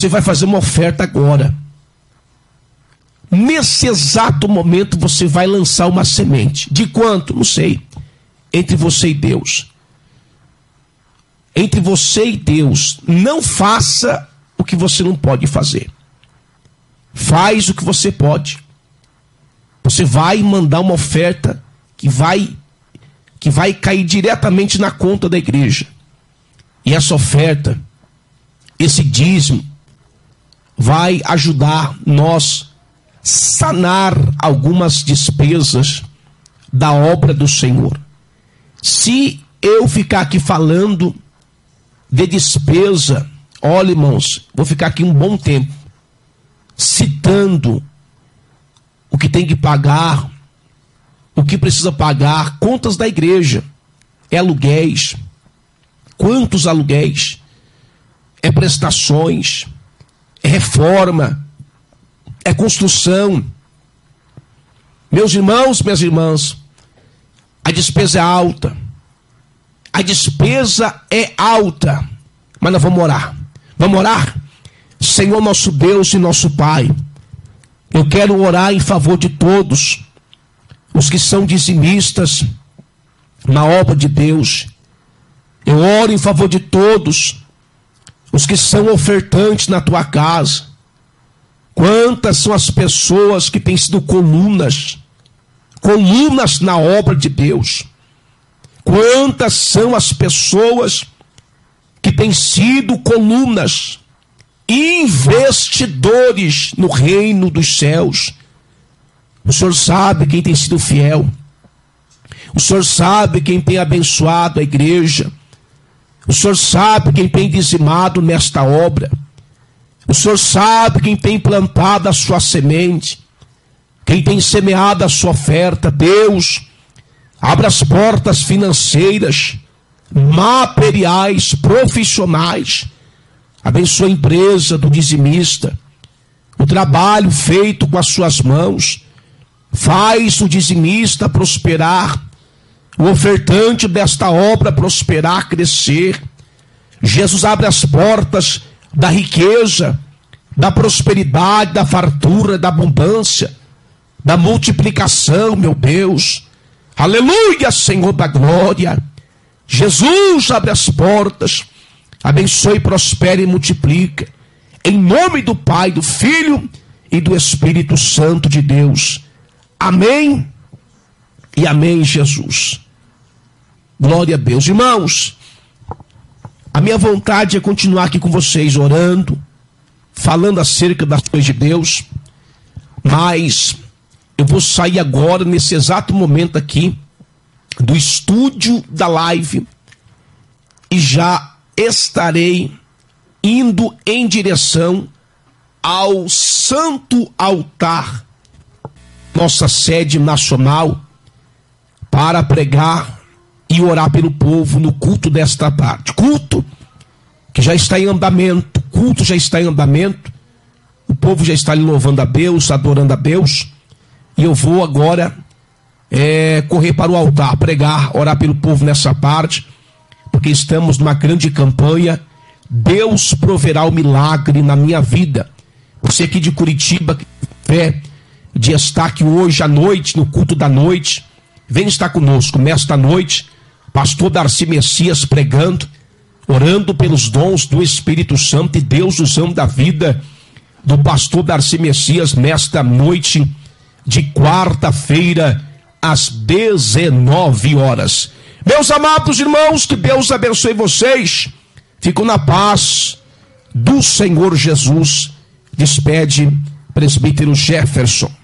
Você vai fazer uma oferta agora. Nesse exato momento você vai lançar uma semente. De quanto? Não sei. Entre você e Deus. Entre você e Deus. Não faça o que você não pode fazer. Faz o que você pode. Você vai mandar uma oferta que vai cair diretamente na conta da igreja. E essa oferta, esse dízimo, vai ajudar nós sanar algumas despesas da obra do Senhor. Se eu ficar aqui falando de despesa, olha, irmãos, vou ficar aqui um bom tempo citando o que tem que pagar, o que precisa pagar, contas da igreja, é aluguéis, quantos aluguéis, é prestações, é reforma, é construção. Meus irmãos, minhas irmãs, a despesa é alta. A despesa é alta. Mas nós vamos orar. Vamos orar? Senhor nosso Deus e nosso Pai, eu quero orar em favor de todos os que são dizimistas na obra de Deus. Eu oro em favor de todos os que são ofertantes na tua casa. Quantas são as pessoas que têm sido colunas na obra de Deus? Quantas são as pessoas que têm sido colunas, investidores no reino dos céus? O Senhor sabe quem tem sido fiel. O Senhor sabe quem tem abençoado a igreja. O Senhor sabe quem tem dizimado nesta obra. O Senhor sabe quem tem plantado a sua semente, quem tem semeado a sua oferta. Deus, abra as portas financeiras, materiais, profissionais. Abençoa a empresa do dizimista, o trabalho feito com as suas mãos. Faz o dizimista prosperar, o ofertante desta obra prosperar, crescer. Jesus, abre as portas da riqueza, da prosperidade, da fartura, da abundância, da multiplicação, meu Deus. Aleluia, Senhor da glória. Jesus, abre as portas, abençoe, prospere e multiplica. Em nome do Pai, do Filho e do Espírito Santo de Deus. Amém e amém, Jesus. Glória a Deus. Irmãos, a minha vontade é continuar aqui com vocês, orando, falando acerca das coisas de Deus, mas eu vou sair agora, nesse exato momento aqui, do estúdio da live, e já estarei indo em direção ao Santo Altar, nossa sede nacional, para pregar e orar pelo povo no culto desta tarde. Culto que já está em andamento. Culto já está em andamento. O povo já está ali louvando a Deus, adorando a Deus. E eu vou agora correr para o altar, pregar, orar pelo povo nessa parte, porque estamos numa grande campanha. Deus proverá o milagre na minha vida. Você aqui de Curitiba, que fé de estar aqui hoje à noite, no culto da noite, vem estar conosco nesta noite. Pastor Darcy Messias pregando, orando pelos dons do Espírito Santo, e Deus usando a vida do pastor Darcy Messias nesta noite de quarta-feira, às 19 horas. Meus amados irmãos, que Deus abençoe vocês. Fico na paz do Senhor Jesus. Despede presbítero Jefferson.